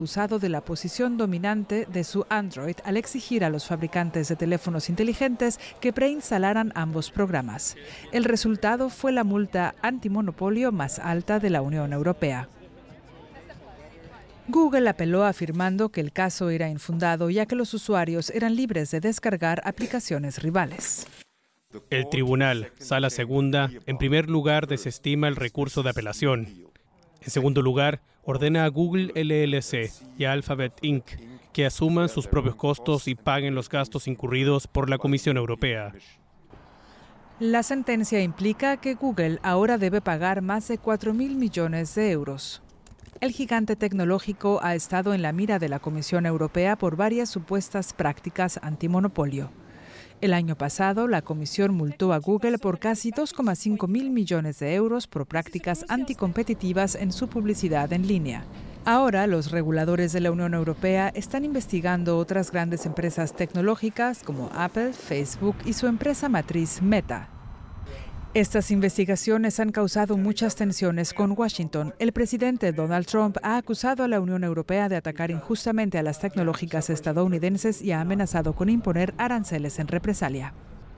Usado de la posición dominante de su Android al exigir a los fabricantes de teléfonos inteligentes que preinstalaran ambos programas. El resultado fue la multa antimonopolio más alta de la Unión Europea. Google apeló afirmando que el caso era infundado ya que los usuarios eran libres de descargar aplicaciones rivales. El tribunal, Sala Segunda, en primer lugar desestima el recurso de apelación. En segundo lugar, ordena a Google LLC y a Alphabet Inc. que asuman sus propios costos y paguen los gastos incurridos por la Comisión Europea. La sentencia implica que Google ahora debe pagar más de 4.000 millones de euros. El gigante tecnológico ha estado en la mira de la Comisión Europea por varias supuestas prácticas antimonopolio. El año pasado, la Comisión multó a Google por casi 2,5 mil millones de euros por prácticas anticompetitivas en su publicidad en línea. Ahora, los reguladores de la Unión Europea están investigando otras grandes empresas tecnológicas como Apple, Facebook y su empresa matriz Meta. Estas investigaciones han causado muchas tensiones con Washington. El presidente Donald Trump ha acusado a la Unión Europea de atacar injustamente a las tecnológicas estadounidenses y ha amenazado con imponer aranceles en represalia.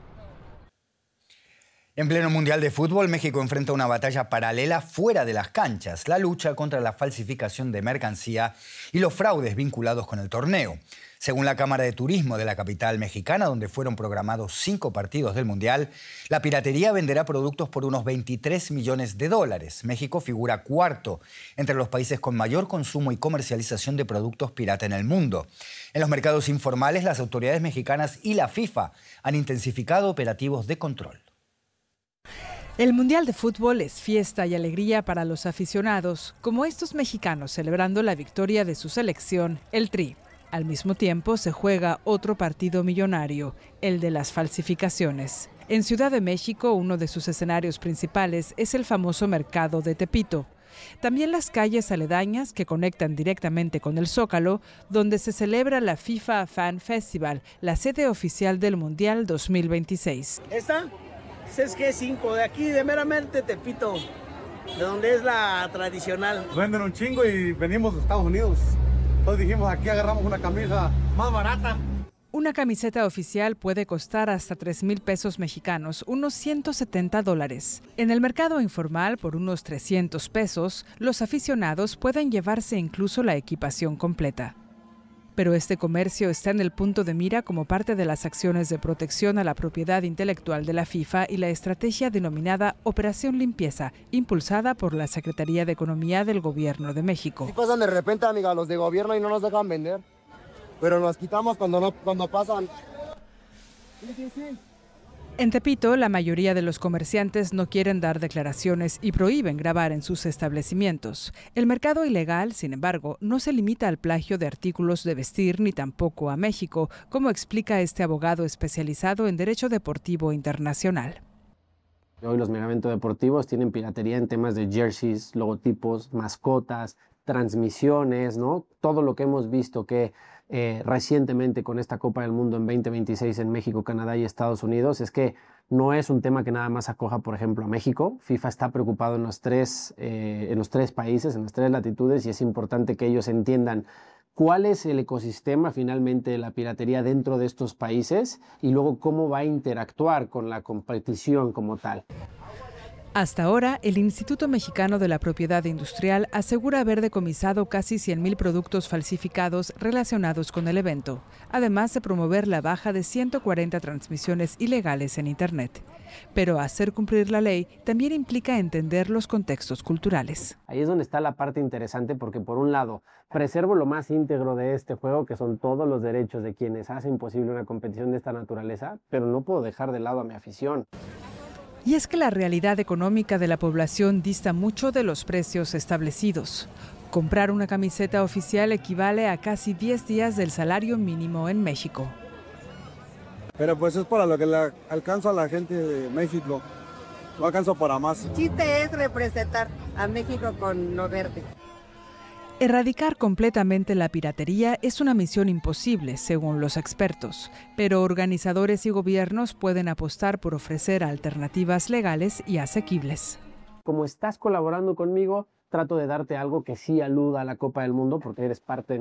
En pleno Mundial de Fútbol, México enfrenta una batalla paralela fuera de las canchas, la lucha contra la falsificación de mercancía y los fraudes vinculados con el torneo. Según la Cámara de Turismo de la capital mexicana, donde fueron programados 5 partidos del Mundial, la piratería venderá productos por unos 23 millones de dólares. México figura cuarto entre los países con mayor consumo y comercialización de productos pirata en el mundo. En los mercados informales, las autoridades mexicanas y la FIFA han intensificado operativos de control. El Mundial de Fútbol es fiesta y alegría para los aficionados, como estos mexicanos celebrando la victoria de su selección, el Tri. Al mismo tiempo se juega otro partido millonario, el de las falsificaciones. En Ciudad de México, uno de sus escenarios principales es el famoso mercado de Tepito. También las calles aledañas que conectan directamente con el Zócalo, donde se celebra la FIFA Fan Festival, la sede oficial del Mundial 2026. ¿Esta? Es G5, de aquí, de meramente Tepito, de donde es la tradicional. Venden un chingo y venimos de Estados Unidos. Entonces dijimos, aquí agarramos una camisa más barata. Una camiseta oficial puede costar hasta 3,000 pesos mexicanos, unos $170. En el mercado informal, por unos 300 pesos, los aficionados pueden llevarse incluso la equipación completa. Pero este comercio está en el punto de mira como parte de las acciones de protección a la propiedad intelectual de la FIFA y la estrategia denominada Operación Limpieza, impulsada por la Secretaría de Economía del Gobierno de México. Sí pasan de repente, amiga, los de gobierno y no nos dejan vender, pero nos quitamos cuando pasan. Sí. En Tepito, la mayoría de los comerciantes no quieren dar declaraciones y prohíben grabar en sus establecimientos. El mercado ilegal, sin embargo, no se limita al plagio de artículos de vestir ni tampoco a México, como explica este abogado especializado en Derecho Deportivo Internacional. Hoy los megaeventos deportivos tienen piratería en temas de jerseys, logotipos, mascotas, transmisiones, ¿no? Todo lo que hemos visto que recientemente con esta Copa del Mundo en 2026 en México, Canadá y Estados Unidos es que no es un tema que nada más acoja, por ejemplo, a México. FIFA está preocupado en los tres países, en las 3 latitudes, y es importante que ellos entiendan cuál es el ecosistema finalmente de la piratería dentro de estos países y luego cómo va a interactuar con la competición como tal. Hasta ahora, el Instituto Mexicano de la Propiedad Industrial asegura haber decomisado casi 100,000 productos falsificados relacionados con el evento, además de promover la baja de 140 transmisiones ilegales en Internet. Pero hacer cumplir la ley también implica entender los contextos culturales. Ahí es donde está la parte interesante porque, por un lado, preservo lo más íntegro de este juego, que son todos los derechos de quienes hacen posible una competición de esta naturaleza, pero no puedo dejar de lado a mi afición. Y es que la realidad económica de la población dista mucho de los precios establecidos. Comprar una camiseta oficial equivale a casi 10 días del salario mínimo en México. Pero pues es para lo que le alcanza a la gente de México. No alcanzo para más. El chiste es representar a México con lo verde. Erradicar completamente la piratería es una misión imposible, según los expertos, pero organizadores y gobiernos pueden apostar por ofrecer alternativas legales y asequibles. Como estás colaborando conmigo, trato de darte algo que sí aluda a la Copa del Mundo porque eres parte de